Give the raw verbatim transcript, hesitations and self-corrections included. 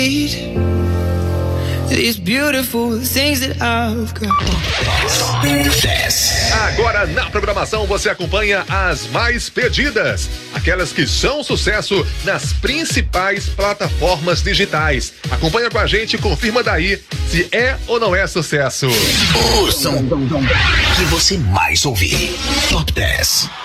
These beautiful things that I've got. Agora na programação você acompanha as mais pedidas, aquelas que são sucesso nas principais plataformas digitais. Acompanha com a gente e confirma daí se é ou não é sucesso. O som que você mais ouvir. Top dez.